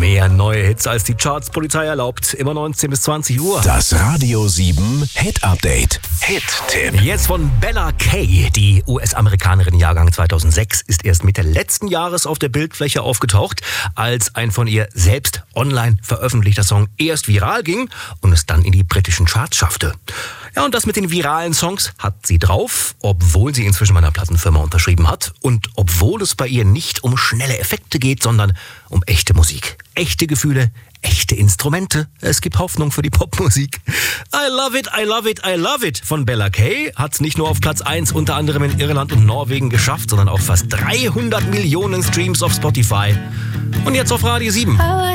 Mehr neue Hits als die Charts-Polizei erlaubt. Immer 19 bis 20 Uhr. Das Radio 7 Hit Update. Hit-Tipp. Jetzt von Bella Kay. Die US-Amerikanerin Jahrgang 2006 ist erst Mitte letzten Jahres auf der Bildfläche aufgetaucht, als ein von ihr selbst online veröffentlichter Song erst viral ging und es dann in die britischen Charts schaffte. Ja, und das mit den viralen Songs hat sie drauf, obwohl sie inzwischen bei einer Plattenfirma unterschrieben hat und obwohl es bei ihr nicht um schnelle Effekte geht, sondern um echte Musik. Echte Gefühle, echte Instrumente. Es gibt Hoffnung für die Popmusik. I love it, I love it, I love it von Bella Kay hat es nicht nur auf Platz 1 unter anderem in Irland und Norwegen geschafft, sondern auch fast 300 Millionen Streams auf Spotify. Und jetzt auf Radio 7.